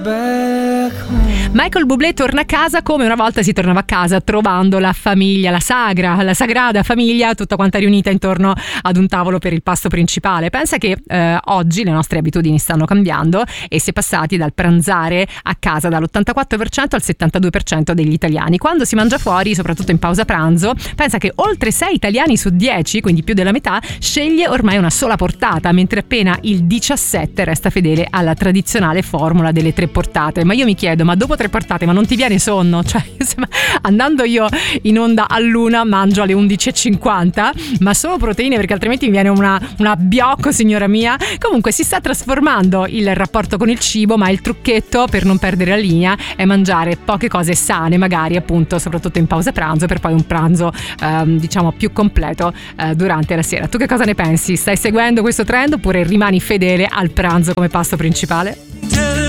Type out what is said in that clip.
Michael Bublé torna a casa come una volta si tornava a casa, trovando la famiglia, la sagrada famiglia, tutta quanta riunita intorno ad un tavolo per il pasto principale. Pensa che oggi le nostre abitudini stanno cambiando e si è passati dal pranzare a casa dall'84% al 72% degli italiani. Quando si mangia fuori, soprattutto in pausa pranzo, pensa che oltre 6 italiani su 10, quindi più della metà, sceglie ormai una sola portata, mentre appena il 17 resta fedele alla tradizionale formula delle 3 portate. Ma io mi chiedo, ma dopo 3 portate, ma non ti viene sonno? Cioè, andando io in onda all'1 mangio alle 11:50, ma solo proteine, perché altrimenti mi viene una abbiocco, signora mia. Comunque si sta trasformando il rapporto con il cibo, ma il trucchetto per non perdere la linea è mangiare poche cose sane, magari appunto soprattutto in pausa pranzo, per poi un pranzo diciamo più completo durante la sera. Tu che cosa ne pensi? Stai seguendo questo trend oppure rimani fedele al pranzo come pasto principale?